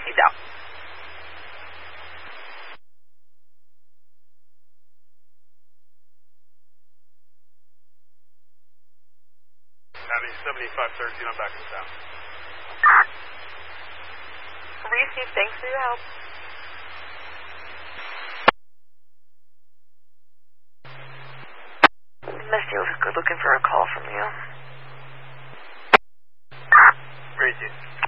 He's out. County 7513, I'm back in town. Reese, thanks for your help. Misty was looking for a call from you. Reese.